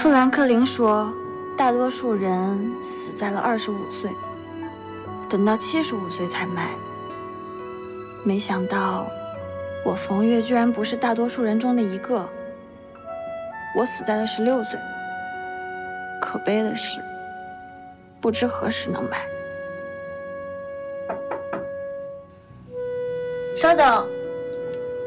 富兰克林说，大多数人死在了25岁，等到75岁才卖。没想到，我冯月居然不是大多数人中的一个。我死在了16岁。可悲的是，不知何时能卖。 稍等，